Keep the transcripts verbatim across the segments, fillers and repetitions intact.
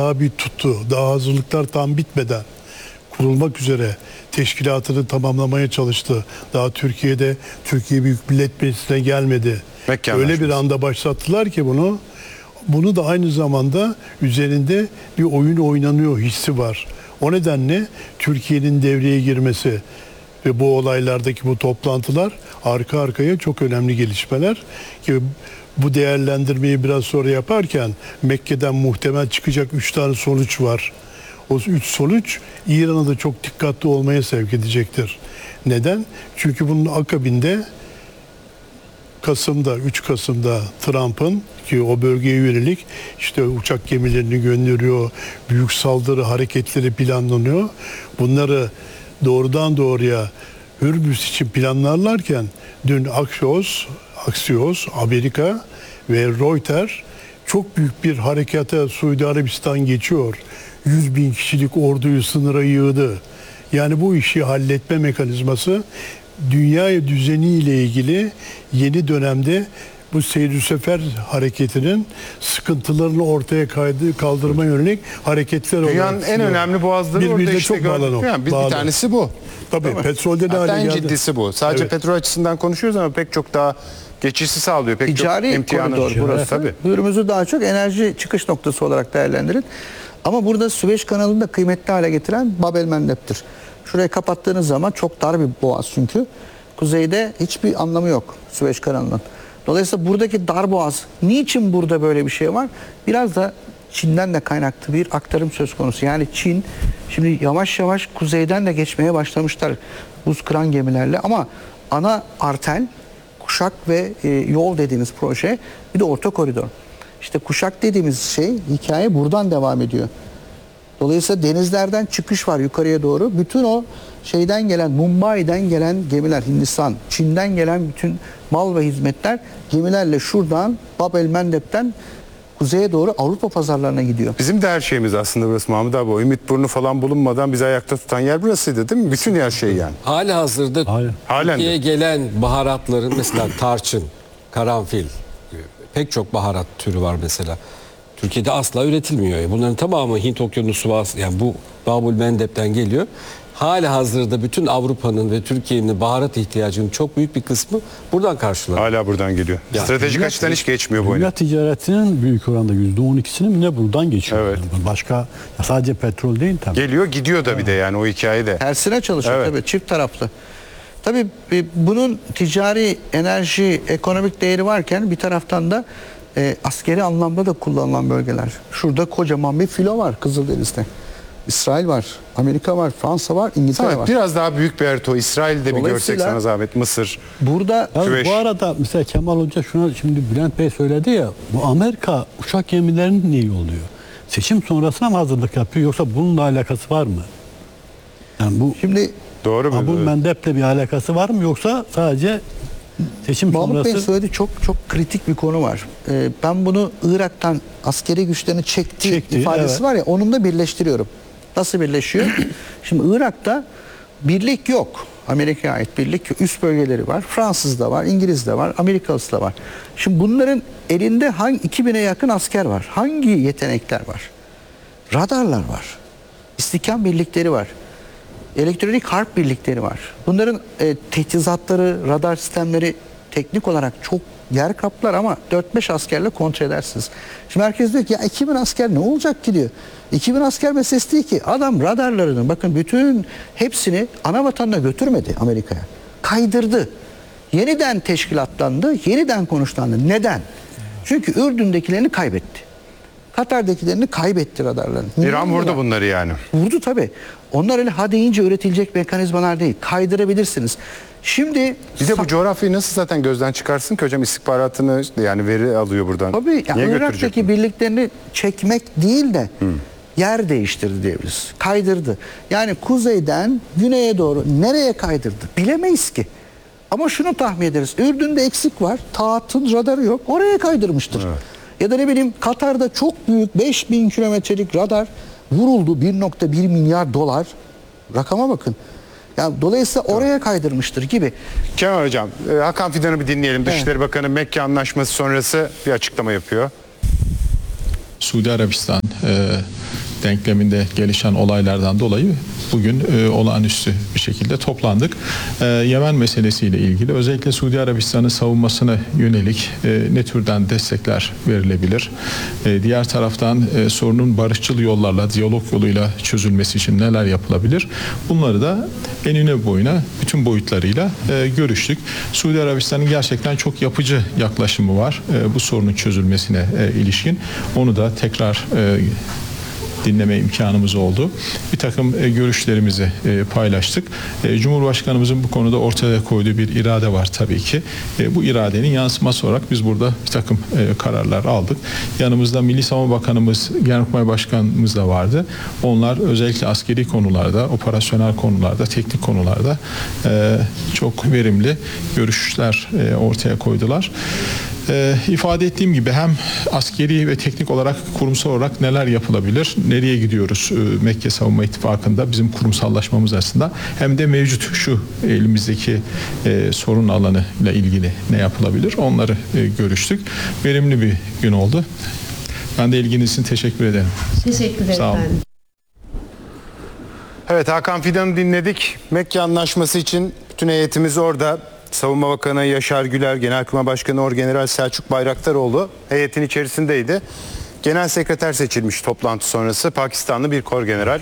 daha bir tuttu. Daha hazırlıklar tam bitmeden kurulmak üzere teşkilatını tamamlamaya çalıştı. Daha Türkiye'de Türkiye Büyük Millet Meclisi'ne gelmedi. Mekke Öyle bir Anlaşması. anda başlattılar ki bunu. Bunu da aynı zamanda üzerinde bir oyun oynanıyor hissi var. O nedenle Türkiye'nin devreye girmesi ve bu olaylardaki bu toplantılar arka arkaya çok önemli gelişmeler ki bu değerlendirmeyi biraz sonra yaparken Mekke'den muhtemel çıkacak üç tane sonuç var. O üç sonuç İran'a da çok dikkatli olmaya sevk edecektir. Neden? Çünkü bunun akabinde Kasım'da, üç Kasım'da Trump'ın ki o bölgeye yönelik işte uçak gemilerini gönderiyor, büyük saldırı hareketleri planlanıyor. Bunları doğrudan doğruya Hürmüz için planlarlarken dün Axios, Axios, Amerika ve Reuters çok büyük bir harekata Suudi Arabistan geçiyor. yüz bin kişilik orduyu sınıra yığdı. Yani bu işi halletme mekanizması dünya düzeniyle ilgili yeni dönemde bu seyir sefer hareketinin sıkıntılarını ortaya kaydı, kaldırma yönelik hareketler olarak. Dünyanın en önemli boğazları orada birbirine işte çok gördük. bağlanıyor. Yani bir, bir Bağlı. tanesi bu. Tabii petrolde ne Hatta hale en geldi? ciddisi bu. Sadece Evet. petrol açısından konuşuyoruz ama pek çok daha geçişi sağlıyor. Pek Ticari çok imtihanı. koridor burası. Tabii. Hürmüz'ü daha çok enerji çıkış noktası olarak değerlendirin. Ama burada Süveyş kanalını da kıymetli hale getiren Bab el-Mandeb'tir. Şurayı kapattığınız zaman çok dar bir boğaz çünkü. Kuzeyde hiçbir anlamı yok Süveyş kanalının. Dolayısıyla buradaki dar boğaz, niçin burada böyle bir şey var? Biraz da Çin'den de kaynaklı bir aktarım söz konusu. Yani Çin şimdi yavaş yavaş kuzeyden de geçmeye başlamışlar buz kıran gemilerle ama ana artel, kuşak ve e, yol dediğimiz proje, bir de orta koridor. İşte kuşak dediğimiz şey, hikaye buradan devam ediyor. Dolayısıyla denizlerden çıkış var yukarıya doğru. Bütün o şeyden gelen, Mumbai'den gelen gemiler, Hindistan, Çin'den gelen bütün mal ve hizmetler gemilerle şuradan Bab el-Mandeb'den kuzeye doğru Avrupa pazarlarına gidiyor. Bizim de her şeyimiz aslında burası Mahmut abi. O Ümitburnu falan bulunmadan bizi ayakta tutan yer burasıydı değil mi? Bütün her şey yani. Hali hazırda Halen. Halen Türkiye'ye de. gelen baharatların mesela tarçın, karanfil, pek çok baharat türü var mesela. Türkiye'de asla üretilmiyor. Bunların tamamı Hint Okyanusu vas yani bu Babul Mendeb'den geliyor. Hali hazırda bütün Avrupa'nın ve Türkiye'nin baharat ihtiyacının çok büyük bir kısmı buradan karşılanıyor. Hala buradan geliyor. Ya, Stratejik dünya- açıdan hiç geçmiyor bu Dünya oyun. ticaretinin büyük oranda yüzde on ikisinin ne buradan geçiyor. Evet. Yani başka ya sadece petrol değil tabii. Geliyor gidiyor da bir de yani o hikayede. Tersine çalışıyor Evet. tabii, çift taraflı. Tabii e, bunun ticari, enerji, ekonomik değeri varken bir taraftan da e, askeri anlamda da kullanılan bölgeler. Şurada kocaman bir filo var Kızıldeniz'de. İsrail var, Amerika var, Fransa var, İngiltere Evet, var. biraz daha büyük bir harita o. İsrail'de bir görsek Dolayısıyla- sana zahmet. Mısır. Burada Yalnız Süveyş. bu arada mesela Kemal Hoca şuna şimdi Bülent Bey söyledi ya, bu Amerika uçak gemilerini niye yolluyor? Seçim sonrasına mı hazırlık yapıyor yoksa bununla alakası var mı? Yani bu şimdi Doğru mu? Abul Mendeb'le bir alakası var mı yoksa sadece seçim Mahmut Bey sonrası? söylediği çok çok kritik bir konu var. Ee, ben bunu Irak'tan askeri güçlerini çekti, Çekti, ifadesi evet. var ya, onunla birleştiriyorum. Nasıl birleşiyor? Şimdi Irak'ta birlik yok. Amerika'ya ait birlik yok. Üst bölgeleri var. Fransız da var, İngiliz de var, Amerikalısı da var. Şimdi bunların elinde hangi iki bine yakın asker var? Hangi yetenekler var? Radarlar var. İstihkam birlikleri var. Elektronik harp birlikleri var. Bunların e, teçhizatları, radar sistemleri teknik olarak çok yer kaplar ama dört beş askerle kontrol edersiniz. Şimdi herkes diyor ki ya iki bin asker ne olacak ki diyor. iki bin asker meselesi değil ki. Adam radarlarını bakın bütün hepsini ana vatanına götürmedi Amerika'ya. Kaydırdı. Yeniden teşkilatlandı, yeniden konuşlandı. Neden? Çünkü Ürdün'dekilerini kaybetti. Katar'dakilerini kaybetti radarlarını. İran Niye vurdu bunlar? bunları yani. Vurdu tabii. Onlar öyle ha deyince üretilecek mekanizmalar değil. Kaydırabilirsiniz. Şimdi Bir de bu coğrafyayı nasıl zaten gözden çıkarsın ki hocam, istihbaratını işte yani veri alıyor buradan. tabii yani Niye götürecek Irak'taki bunu? birliklerini çekmek değil de yer değiştirdi diyebiliriz. Kaydırdı. Yani kuzeyden güneye doğru nereye kaydırdı? Bilemeyiz ki. Ama şunu tahmin ederiz. Ürdün'de eksik var. Taat'ın radarı yok. Oraya kaydırmıştır. Ya da ne bileyim Katar'da çok büyük beş bin kilometrelik radar vuruldu. bir nokta bir milyar dolar. Rakama bakın. Yani dolayısıyla oraya kaydırmıştır gibi. Kemal hocam, e, Hakan Fidan'ı bir dinleyelim. Dışişleri Bakanı Mekke Anlaşması sonrası bir açıklama yapıyor. Suudi Arabistan e, denkleminde gelişen olaylardan dolayı bugün e, olağanüstü bir şekilde toplandık. E, Yemen meselesiyle ilgili özellikle Suudi Arabistan'ın savunmasına yönelik e, ne türden destekler verilebilir? E, diğer taraftan e, sorunun barışçıl yollarla, diyalog yoluyla çözülmesi için neler yapılabilir? Bunları da enine boyuna bütün boyutlarıyla e, görüştük. Suudi Arabistan'ın gerçekten çok yapıcı yaklaşımı var e, bu sorunun çözülmesine e, ilişkin. Onu da tekrar e, dinleme imkanımız oldu. Bir takım e, görüşlerimizi e, paylaştık. E, Cumhurbaşkanımızın bu konuda ortaya koyduğu bir irade var tabii ki. E, bu iradenin yansıması olarak biz burada bir takım e, kararlar aldık. Yanımızda Milli Savunma Bakanımız, Genelkurmay Başkanımız da vardı. Onlar özellikle askeri konularda, operasyonel konularda, teknik konularda e, çok verimli görüşler e, ortaya koydular. Ee, ifade ettiğim gibi hem askeri ve teknik olarak kurumsal olarak neler yapılabilir, nereye gidiyoruz e, Mekke Savunma İttifakı'nda bizim kurumsallaşmamız aslında, hem de mevcut şu elimizdeki e, sorun alanı ile ilgili ne yapılabilir onları e, görüştük. Verimli bir gün oldu. Ben de ilginiz için teşekkür ederim. Teşekkür ederim. Sağ olun. Evet, Hakan Fidan'ı dinledik. Mekke Anlaşması için bütün heyetimiz orada. Savunma Bakanı Yaşar Güler, Genelkurmay Başkanı Orgeneral Selçuk Bayraktaroğlu heyetin içerisindeydi. Genel sekreter seçilmiş toplantı sonrası. Pakistanlı bir korgeneral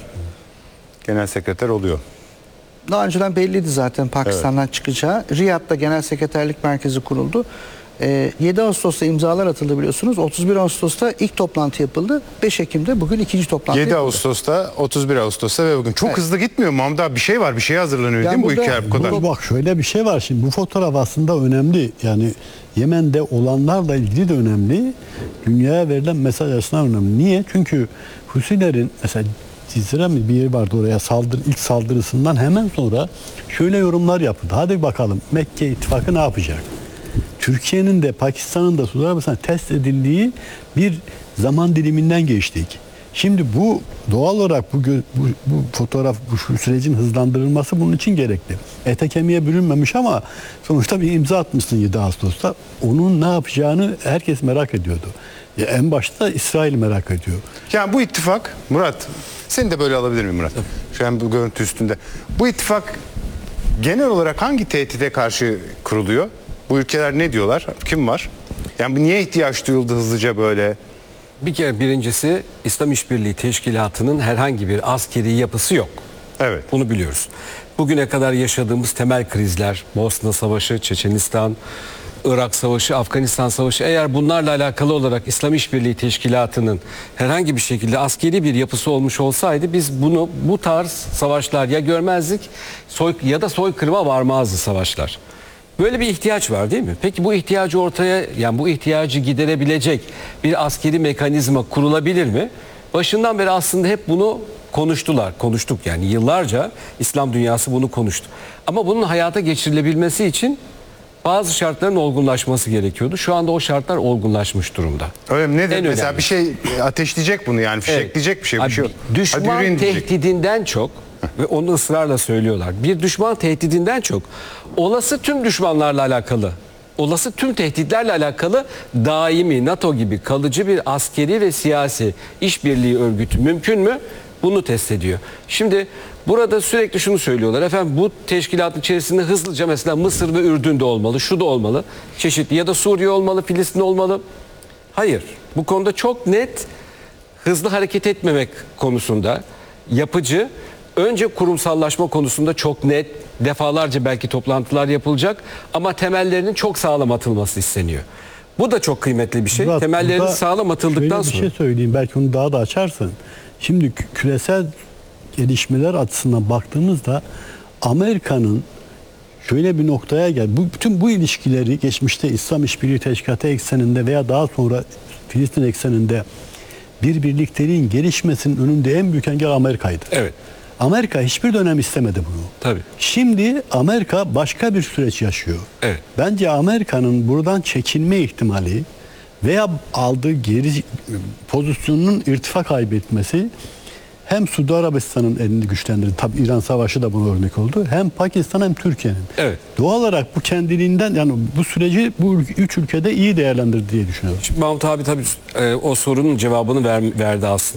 genel sekreter oluyor. Daha önceden belliydi zaten Pakistan'dan evet. çıkacağı. Riyad'da Genel Sekreterlik Merkezi kuruldu. Ee, yedi Ağustos'ta imzalar atıldı biliyorsunuz. otuz bir Ağustos'ta ilk toplantı yapıldı. beş Ekim'de bugün ikinci toplantı yedi yapıldı. Ağustos'ta, otuz bir Ağustos'ta ve bugün. Çok evet. hızlı gitmiyor mu? Ama bir şey var, bir şey hazırlanıyor yani değil mi bu burada, ülkeler bu kadar? Bu, bak şöyle bir şey var şimdi. Bu fotoğraf aslında önemli. Yani Yemen'de olanlarla ilgili de önemli. Dünyaya verilen mesaj açısından önemli. Niye? Çünkü Husilerin mesela Cizre mi bir yer vardı oraya saldır, ilk saldırısından hemen sonra şöyle yorumlar yapıldı. Hadi bakalım Mekke ittifakı ne yapacak? Türkiye'nin de Pakistan'ın da Suudi Arabistan'ın test edildiği bir zaman diliminden geçtik. Şimdi bu doğal olarak bu, bu, bu fotoğraf, bu sürecin hızlandırılması bunun için gerekli. Ete kemiğe bürünmemiş ama sonuçta bir imza atmışsın yedi Ağustos'ta. Onun ne yapacağını herkes merak ediyordu. Ya en başta İsrail merak ediyor. Yani bu ittifak, Murat, seni de böyle alabilir miyim Murat? Şu an bu görüntü üstünde. Bu ittifak genel olarak hangi tehdide karşı kuruluyor? Bu ülkeler ne diyorlar? Kim var? Yani niye ihtiyaç duyuldu hızlıca böyle? Bir kere birincisi İslam İşbirliği Teşkilatı'nın herhangi bir askeri yapısı yok. Evet. Bunu biliyoruz. Bugüne kadar yaşadığımız temel krizler, Bosna Savaşı, Çeçenistan, Irak Savaşı, Afganistan Savaşı, eğer bunlarla alakalı olarak İslam İşbirliği Teşkilatı'nın herhangi bir şekilde askeri bir yapısı olmuş olsaydı biz bunu bu tarz savaşlar ya görmezdik soy, ya da soykırıma varmazdı savaşlar. Böyle bir ihtiyaç var değil mi? Peki bu ihtiyacı ortaya, yani bu ihtiyacı giderebilecek bir askeri mekanizma kurulabilir mi? Başından beri aslında hep bunu konuştular, konuştuk yani yıllarca İslam dünyası bunu konuştu. Ama bunun hayata geçirilebilmesi için bazı şartların olgunlaşması gerekiyordu. Şu anda o şartlar olgunlaşmış durumda. Öyle mi? Nedir? En Mesela önemli. bir şey ateşleyecek bunu yani fişekleyecek Evet. bir şey. Bir Abi, şey yok. düşman Hadi yürüyün diyecek. tehdidinden çok ve onu ısrarla söylüyorlar. Bir düşman tehdidinden çok olası tüm düşmanlarla alakalı, olası tüm tehditlerle alakalı daimi NATO gibi kalıcı bir askeri ve siyasi işbirliği örgütü mümkün mü? Bunu test ediyor. Şimdi burada sürekli şunu söylüyorlar. Efendim bu teşkilatın içerisinde hızlıca mesela Mısır ve Ürdün de olmalı, şu da olmalı, çeşitli ya da Suriye olmalı, Filistin olmalı. Hayır. Bu konuda çok net, hızlı hareket etmemek konusunda yapıcı, önce kurumsallaşma konusunda çok net, defalarca belki toplantılar yapılacak ama temellerinin çok sağlam atılması isteniyor. Bu da çok kıymetli bir şey. Murat, Temellerinin burada sağlam atıldıktan şöyle bir sonra. şey söyleyeyim, belki onu daha da açarsın. Şimdi kü- küresel gelişmeler açısından baktığımızda Amerika'nın şöyle bir noktaya gel. Bu bütün bu ilişkileri geçmişte İslam İşbirliği Teşkilatı ekseninde veya daha sonra Filistin ekseninde bir birlikteliğin gelişmesinin önünde en büyük engel Amerika'ydı. Evet. Amerika hiçbir dönem istemedi bunu. Tabii. Şimdi Amerika başka bir süreç yaşıyor. Evet. Bence Amerika'nın buradan çekilme ihtimali veya aldığı geri pozisyonunun irtifa kaybetmesi hem Suudi Arabistan'ın elini güçlendirdi. Tabii İran Savaşı da buna örnek oldu. Hem Pakistan hem Türkiye'nin. Evet. Doğal olarak bu kendiliğinden yani bu süreci bu ül- üç ülkede iyi değerlendirdi diye düşünüyorum. Mahmut abi tabii e, o sorunun cevabını ver, verdi aslında.